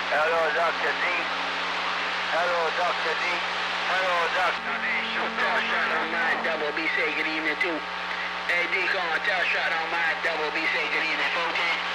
Hello, Dr. D. Hello, Dr. D. Hello, Dr. D. Shoot Tell shot on my double B, say good evening too. Hey, D, come on, tell shot on my double B, say good evening.